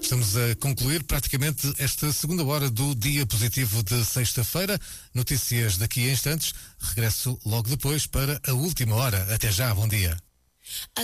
Estamos a concluir praticamente esta segunda hora do Dia Positivo de sexta-feira. Notícias daqui a instantes. Regresso logo depois para a última hora. Até já, bom dia.